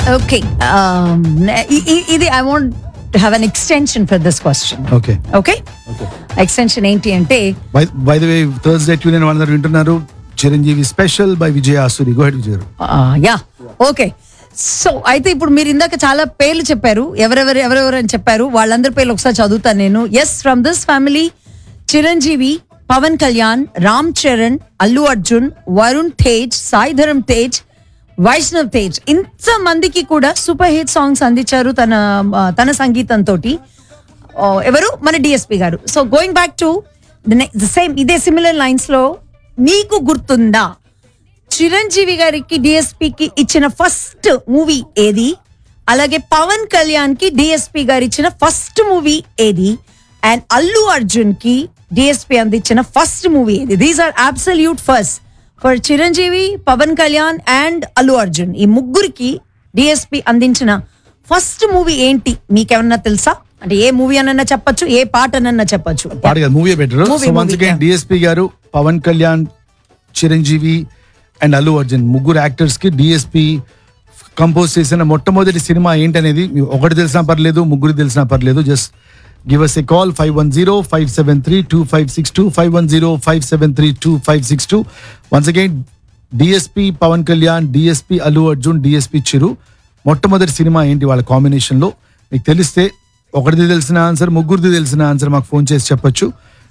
Okay, ఇది I want to have an extension for this question. Okay okay, extension ఏంటి అంటే, by the way Thursday tune వాళ్ళందరూ వింటున్నారు, Chiranjeevi special by Vijay Asuri. Go head Vijay. Yeah okay. So అయితే ఇప్పుడు మీరు ఇందాక చాలా పేర్లు చెప్పారు, ఎవరెవరు అని చెప్పారు. వాళ్ళందరి పేర్లు ఒకసారి చదువుతాను నేను. Yes, from this family Chiranjeevi, Pawan Kalyan, Ram Charan, Allu Arjun, Varun Tej, Sai Dharam Tej, Vaishnav Tej, ఇంత మందికి కూడా సూపర్ హిట్ సాంగ్స్ అందించారు తన సంగీతంతో. ఎవరు? మన డిఎస్పి గారు. So going back to the same, ఇదే సిమిలర్ లైన్స్ లో మీకు గుర్తుందా చిరంజీవి గారికి డిఎస్పికి ఇచ్చిన ఫస్ట్ మూవీ ఏది? అలాగే పవన్ కళ్యాణ్ కి డిఎస్పి గారు ఇచ్చిన ఫస్ట్ మూవీ ఏది? అండ్ అల్లు అర్జున్ కి డిఎస్పి అందించిన ఫస్ట్ మూవీ ఏది? These are absolute first for Chiranjeevi, Pawan Kalyan and Allu Arjun. ఈ ముగ్గురికి డిఎస్పి అందించిన ఫస్ట్ మూవీ ఏంటి? మీకేమన్నా తెలుసా? అంటే ఏ మూవీ అనన్నా చెప్పొచ్చు, ఏ పాట అనన్నా చెప్పొచ్చు. Movie better. So once again DSP గారు, పవన్ కళ్యాణ్, చిరంజీవి అండ్ అల్లు అర్జున్ ముగ్గురు యాక్టర్స్ కి డిఎస్పి కంపోజ్ చేసిన మొట్టమొదటి సినిమా ఏంటనేది ఒకటి తెలిసినా పర్లేదు, ముగ్గురు తెలిసినా పర్లేదు. జస్ట్ గివ్ అస్ ఎ call 510-573-2562, 510-573-2562. Once again DSP Pawan Kalyan, DSP Allu Arjun, DSP చిరు మొట్టమొదటి సినిమా ఏంటి వాళ్ళ కాంబినేషన్ లో? మీకు తెలిస్తే ఒకటిది తెలిసిన ఆన్సర్, ముగ్గురిది తెలిసిన ఆన్సర్ మాకు ఫోన్ చేసి చెప్పొచ్చు.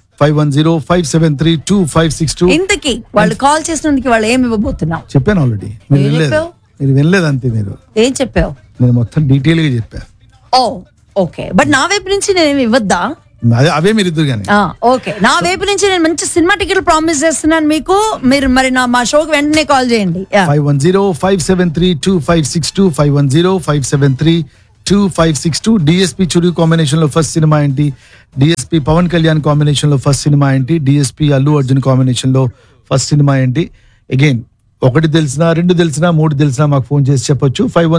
510-573-2562. ఇంతకీ వాళ్ళు కాల్ చేసినందుకు వాళ్ళు ఏమి ఇవ్వబోతున్నావు? చెప్పాను ఆల్రెడీ, మీరు వినలేదు అంతే. మీరు ఏం చెప్పావు? నేను మొత్తం డీటెయిల్ గా చెప్పాను. ఓ ఓకే, బట్ నా వైపు నుంచి నేను ఇవ్వద్దా? అవే మీరు ఇద్దరు కానీ. ఓకే, నా వైపు నుంచి నేను మంచి సినిమా టికెట్లు ప్రామిస్ చేస్తున్నాను మీకు. మీరు మరి మా షోకి వెంటనే కాల్ చేయండి. 510-573-2562, 510-573-2562. డిఎస్పి చిరు కాంబినేషన్ లో ఫస్ట్ సినిమా ఏంటి? డిఎస్పి పవన్ కళ్యాణ్ కాంబినేషన్ లో ఫస్ట్ సినిమా ఏంటి? డిఎస్పి అల్లు అర్జున్ కాంబినేషన్ లో ఫస్ట్ సినిమా ఏంటి? అగైన్ ఒకటి తెలిసినా, రెండు తెలిసినా, మూడు తెలిసినా మాకు ఫోన్ చేసి చెప్పొచ్చు.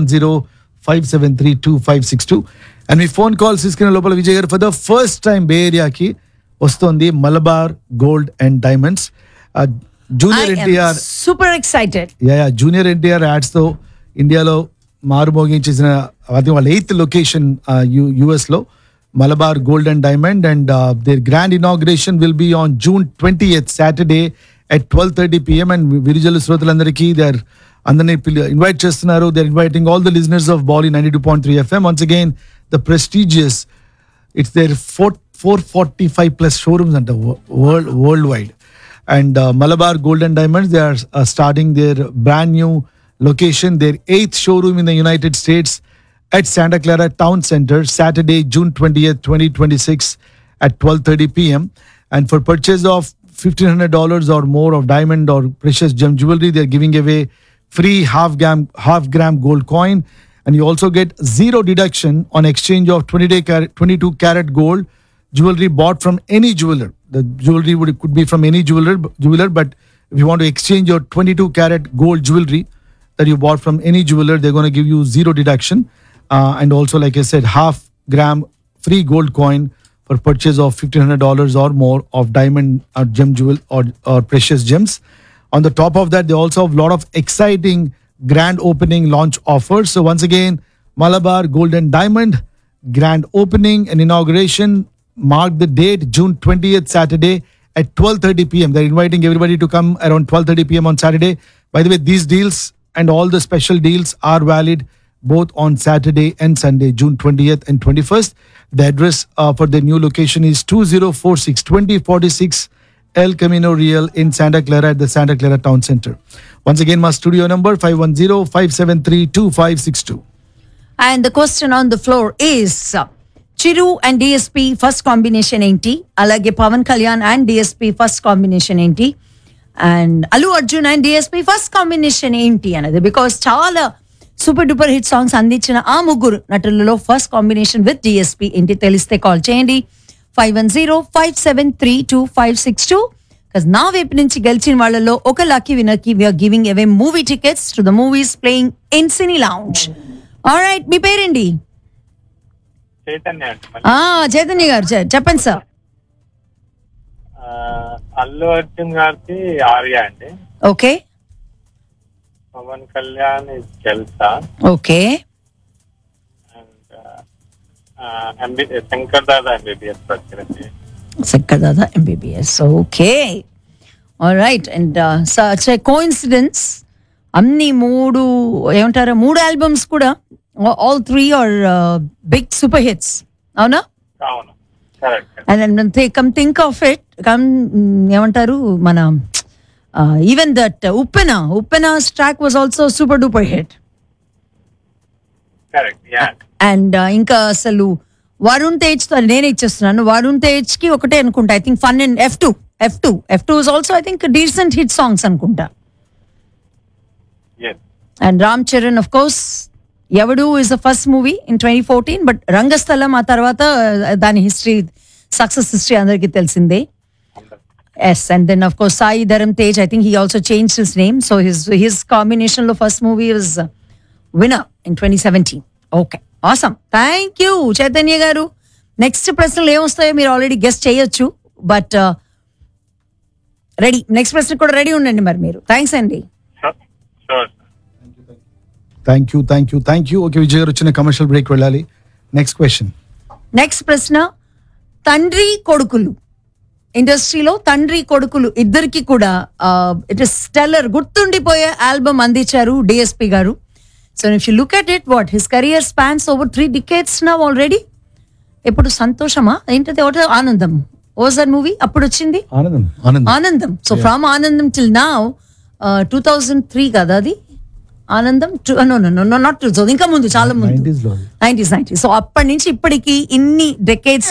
510-573-2562. అండ్ మీ ఫోన్ కాల్స్ తీసుకునే లోపల విజయ్ గారు ఫర్ ద ఫస్ట్ టైం బే ఏరియాకి వస్తుంది Malabar gold and diamonds. Junior NTR, super excited. Junior NTR ads తో ఇండియాలో మారుమోగించేసిన అది వాళ్ళ 8th లొకేషన్ యుఎస్ లో, Malabar gold and diamond. And there grand inauguration will be on June 20th, Saturday at 12:30 PM. And Virijallu శ్రోతలందరికీ అందరినీ invite చేస్తున్నారు. They are inviting all the listeners of Bali 92.3 FM. Once again the prestigious, it's there 445+ showrooms అంట world wide. And Malabar gold and diamonds, they are starting there brand new location, their 8th showroom in the United States at Santa Clara Town Center, Saturday, June 20th, 2026 at 12:30 PM. And for purchase of $1,500 or more of diamond or precious gem jewelry, they're giving away free half gram gold coin. And you also get 0 deduction on exchange of 22 carat gold jewelry bought from any jeweler. The jewelry could be from any jeweler, but if you want to exchange your 22 carat gold jewelry that you bought from any jeweler, they're going to give you 0 deduction. And also, like I said, half gram free gold coin for purchase of $1,500 or more of diamond or gem jewel or precious gems. On the top of that, they also have a lot of exciting grand opening launch offers. So once again, Malabar Gold and Diamond grand opening and inauguration. Mark the date, June 20th, Saturday at 12:30 PM. They're inviting everybody to come around 12:30 PM on Saturday. By the way, these deals and all the special deals are valid both on Saturday and Sunday, June 20th and 21st. The address for the new location is 2046 2046 El Camino Real in Santa Clara at the Santa Clara Town Center. Once again, my studio number 510-573-2562. And the question on the floor is, Chiru and DSP first combination enti? Alage Pavan Kalyan and DSP first combination enti? And Allu Arjun and DSP first combination ఏంటి అన్నది. Because చాలా super duper hit songs అందించిన ఆ ముగ్గురు నటులలో first combination with DSP ఏంటి తెలిస్తే call చేయండి. 510-573-2562. నా వైపు నుంచి గెలిచిన వాళ్ళలో ఒక లక్కీ విన్నర్ కి we are giving away movie tickets to the movies playing in cine lounge. Alright, మీ పేరేంటి? చైతన్య గారు చెప్పండి సార్. అల్లు అర్జున్ గారికి ఆర్య అండి. Okay, Pavan Kalyan is Jalsa. Okay. And Shankar Dada MBBS for Chiranjeevi. Shankar Dada MBBS. Okay. All right. And such a coincidence. అన్ని మూడు albums కూడా all 3 are big super hits అవునా? అవును, correct. And come think of it ఏమంటారు మన even that ఉప్పెనా's track was also super duper hit. Correct, yeah. And ఇంకా అసలు వరుణ్ తేజ్ తో నేనే ఇచ్చేస్తున్నాను. వరుణ్ తేజ్ కి ఒకటే అనుకుంటా, I think fun and F2 is also I think decent hit songs అనుకుంటా. Yes. And Ram Charan of course ఎవడు is the first movie in 2014, but రంగస్థలం ఆ తర్వాత దాని సక్సెస్ హిస్టరీ అందరికీ తెలిసిందే. Yes, and then of course Sai Dharam Tej, I think he also changed his name, so his combination lo first movie was winner in 2017. Okay, awesome, thank you Chaitanya garu. Next ప్రశ్నలు ఏమొస్తాయో మీరు already guest చేయొచ్చు, but ready, next ప్రశ్న కూడా ready ఉండండి మరి మీరు. Thanks అండి. Sure. Thank you. Okay Vijay గారు, వచ్చిన కమర్షియల్ బ్రేక్ వెళ్ళాలి. Next question. నెక్స్ట్ ప్రశ్న, తండ్రి కొడుకులు ఇండస్ట్రీలో తండ్రి కొడుకులు ఇద్దరికి కూడా ఇట్ ఇస్ స్టెల్లర్, గుర్తుండిపోయే ఆల్బమ్ అందించారు డిఎస్పి గారు. So if you look at it, what his career spans over 3 decades now already. ఇప్పుడు సంతోషమా ఏంటది, ఒకటి ఆనందం వాజ్ దట్ మూవీ అప్పుడు వచ్చింది, ఆనందం. సో ఫ్రమ్ ఆనందం టిల్ నౌ 2003 కదా అది ఆనందం, నాట్ 2000, ఇంకా ముందు, చాలా ముందు 90s. సో అప్పటి నుంచి ఇప్పటికి ఇన్ని డెకేడ్స్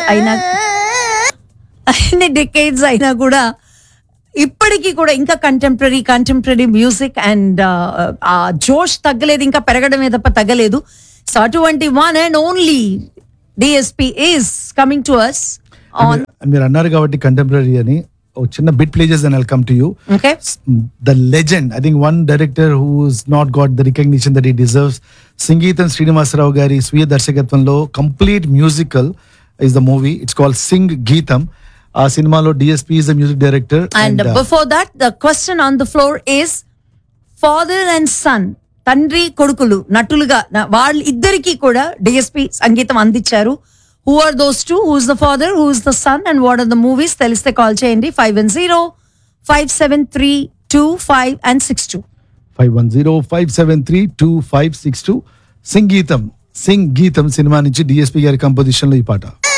అయినా కూడా ఇప్పటికీ కూడా ఇంకా కంటెంపరీ మ్యూజిక్ అండ్ ఆ జోష్ తగ్గలేదు, ఇంకా పెరగడమే తప్ప తగ్గలేదు. సో అటువంటి one and only DSP is coming to us on. మీరు అన్నారు కాబట్టి కంటెంపరీ అని ఒక చిన్న బిట్ ప్లే చేసి then I'll come to you. Okay. The legend, I think one director who's not got the recognition that he deserves, Sangeetam Srinivasarao గారి స్వీయ దర్శకత్వంలో complete musical is the movie. It's called Sing Geetam. ఆ సినిమాలో DSP is the music director. And before that, the question on the floor is father and son, తండ్రి కొడుకులు నటులుగా వాళ్ళ ఇద్దరికి కూడా డిఎస్పి సంగీతం అందించారు. Who are those two? Who is the father? Who is the son? And what are the movies? తెలిస్తే call చేయండి 510-573-2562. 510-573-2562. సింగ్ గీతం సినిమా నుంచి డిఎస్పి గారి కంపోజిషన్ లో ఈ పాట.